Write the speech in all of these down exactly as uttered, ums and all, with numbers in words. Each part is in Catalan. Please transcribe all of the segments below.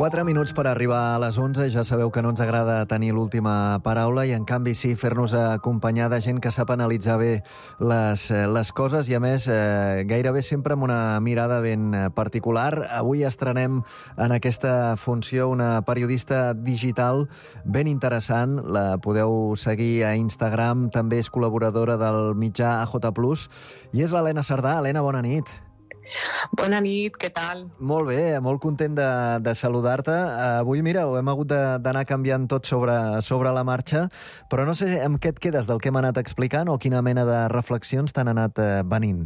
Quatre minuts per arribar a les onze. Ja sabeu que no ens agrada tenir l'última paraula i, en canvi, sí fer-nos acompanyar de gent que sap analitzar bé les, les coses i, a més, eh, gairebé sempre amb una mirada ben particular. Avui estrenem en aquesta funció una periodista digital ben interessant. La podeu seguir a Instagram. També és col·laboradora del mitjà A J plus, i és l'Helena Cerdà. Helena, bona nit. Bona nit, què tal? Molt bé, molt content de, de saludar-te. Avui, mira, ho hem hagut d'anar canviant tot sobre, sobre la marxa, però no sé amb què et quedes del que hem anat explicant o quina mena de reflexions t'han anat venint.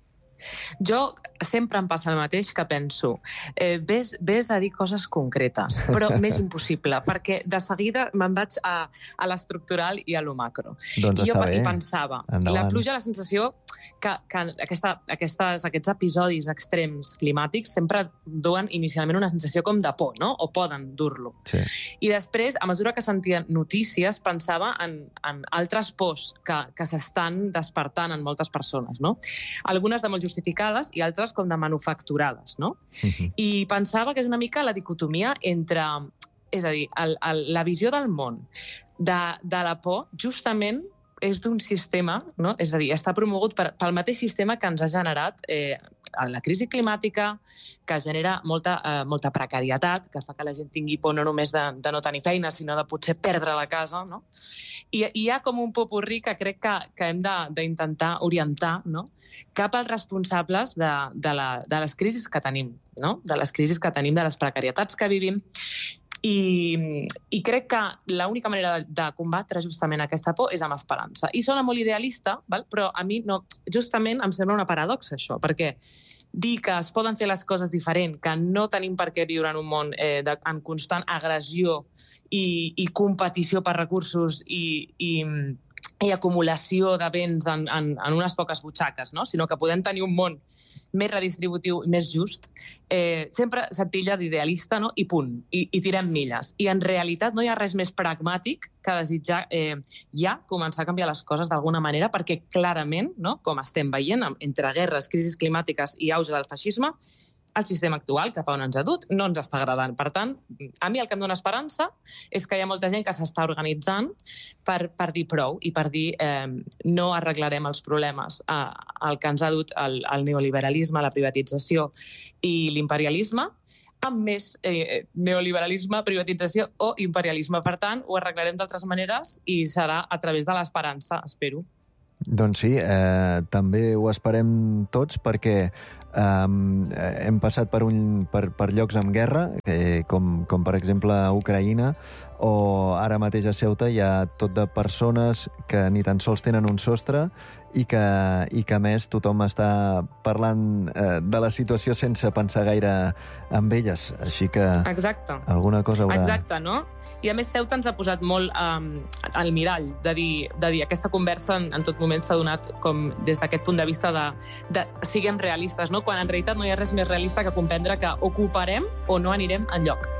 Jo sempre em passa el mateix, que penso, eh, ves, ves a dir coses concretes, però m'és impossible, perquè de seguida me'n vaig a, a l'estructural i a lo macro. Doncs I jo està bé. I pensava, Endavant. La pluja, la sensació que, que aquesta, aquestes, aquests episodis extrems climàtics sempre duen inicialment una sensació com de por, no? O poden dur-lo. Sí. I després, a mesura que sentia notícies, pensava en, en altres pors que, que s'estan despertant en moltes persones, no? Algunes de molt justificades i altres com de manufacturades, no? Uh-huh. I pensava que és una mica la dicotomia entre, és a dir, el, el, la visió del món de, de la por, justament és d'un sistema, no? És a dir, està promogut per, pel mateix sistema que ens ha generat eh, la crisi climàtica, que genera molta, eh, molta precarietat, que fa que la gent tingui por no només de, de no tenir feina, sinó de potser perdre la casa, no? I, i hi ha com un popurrí que crec que, que hem d'intentar orientar, no? Cap als responsables de, de, la, de les crisis que tenim, no? De les crisis que tenim, de les precarietats que vivim. I, i crec que l'única manera de, de combatre justament aquesta por és amb esperança. I sona molt idealista, val? Però a mi no, justament em sembla una paradoxa això, perquè dir que es poden fer les coses diferent, que no tenim per què viure en un món eh, de, en constant agressió i, i competició per recursos i, i, i acumulació de béns en, en, en unes poques butxaques, no? Sinó que podem tenir un món més redistributiu i més just, eh, sempre se't titlla d'idealista, no? I punt, I, i tirem milles. I en realitat no hi ha res més pragmàtic que desitjar eh, ja començar a canviar les coses d'alguna manera, perquè clarament, no? Com estem veient, entre guerres, crisis climàtiques i auge del feixisme, el sistema actual, cap a on ens ha dut, no ens està agradant. Per tant, a mi el que em dona esperança és que hi ha molta gent que s'està organitzant per, per dir prou i per dir eh, no arreglarem els problemes eh, el que ens ha dut el, el neoliberalisme, la privatització i l'imperialisme, amb més eh, neoliberalisme, privatització o imperialisme. Per tant, ho arreglarem d'altres maneres i serà a través de l'esperança, espero. Doncs sí, eh, també ho esperem tots, perquè eh, hem passat per, un, per, per llocs amb guerra, eh, com, com per exemple a Ucraïna, o ara mateix a Ceuta hi ha tot de persones que ni tan sols tenen un sostre i que, i que a més tothom està parlant eh, de la situació sense pensar gaire en elles. Així que Exacte. Alguna cosa haurà... Exacte, no? I a més Ceuta ens ha posat molt um, al mirall de dir, de dir aquesta conversa en, en tot moment s'ha donat com des d'aquest punt de vista de, de siguem realistes, no? Quan en realitat no hi ha res més realista que comprendre que ocuparem o no anirem enlloc.